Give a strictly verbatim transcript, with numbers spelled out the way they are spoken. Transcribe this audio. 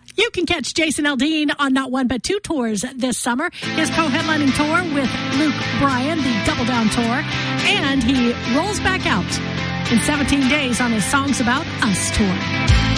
You can catch Jason Aldean on not one but two tours this summer. His co-headlining tour with Luke Bryan, the Double Down Tour, and he rolls back out in seventeen days on his Songs About Us tour.